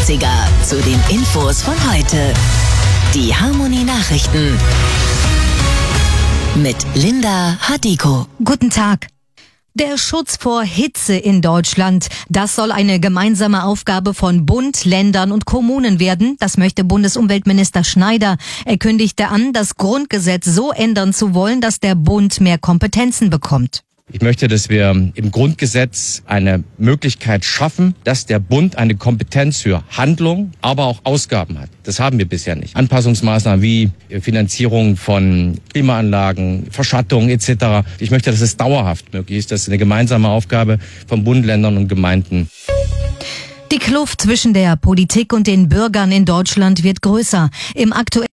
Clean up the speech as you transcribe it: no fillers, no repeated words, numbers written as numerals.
50er zu den Infos von heute. Die Harmonie Nachrichten mit Linda Hadiko. Guten Tag. Der Schutz vor Hitze in Deutschland, das soll eine gemeinsame Aufgabe von Bund, Ländern und Kommunen werden. Das möchte Bundesumweltminister Schneider. Er kündigte an, das Grundgesetz so ändern zu wollen, dass der Bund mehr Kompetenzen bekommt. Ich möchte, dass wir im Grundgesetz eine Möglichkeit schaffen, dass der Bund eine Kompetenz für Handlung, aber auch Ausgaben hat. Das haben wir bisher nicht. Anpassungsmaßnahmen wie Finanzierung von Klimaanlagen, Verschattung etc. Ich möchte, dass es dauerhaft möglich ist. Das ist eine gemeinsame Aufgabe von Bund, Ländern und Gemeinden. Die Kluft zwischen der Politik und den Bürgern in Deutschland wird größer. Im aktuellen